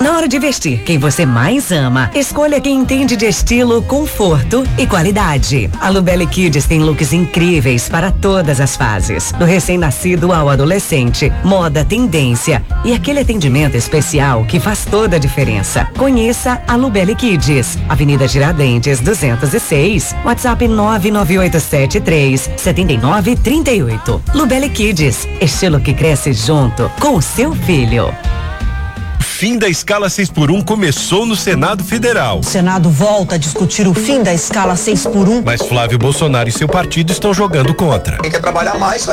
Na hora de vestir quem você mais ama, escolha quem entende de estilo, conforto e qualidade. A Lubelli Kids tem looks incríveis para todas as fases, do recém-nascido ao adolescente, moda, tendência e aquele atendimento especial que faz toda a diferença. Conheça a Lubelli Kids, Avenida Tiradentes 206, WhatsApp 99873-7938. Lubelli Kids, estilo que cresce junto com o seu filho. Fim da escala 6x1 começou no Senado Federal. O Senado volta a discutir o fim da escala 6x1. Mas Flávio Bolsonaro e seu partido estão jogando contra. Quem quer trabalhar mais